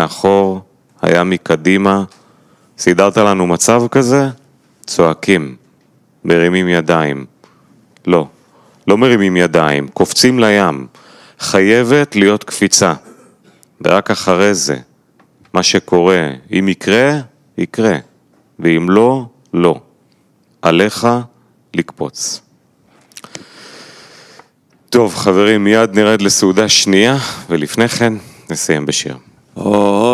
מאחור, היה מקדימה. סידרת לנו מצב כזה? צועקים, מרימים ידיים. לא, לא מרימים ידיים, קופצים לים. חייבת להיות קפיצה. ורק אחרי זה, מה שקורה, אם יקרה, יקרה. ואם לא, לא. עליך לקפוץ. טוב, חברים, מיד נרד לסעודה שנייה, ולפני כן נסיים בשיר.